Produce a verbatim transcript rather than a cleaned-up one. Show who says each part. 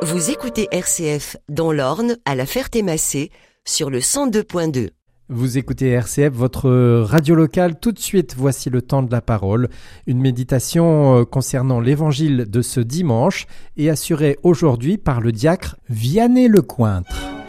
Speaker 1: Vous écoutez R C F dans l'Orne, à la Ferté-Massé, sur le cent deux point deux.
Speaker 2: Vous écoutez R C F, votre radio locale. Tout de suite, voici le temps de la parole. Une méditation concernant l'évangile de ce dimanche est assurée aujourd'hui par le diacre Vianney Lecointre.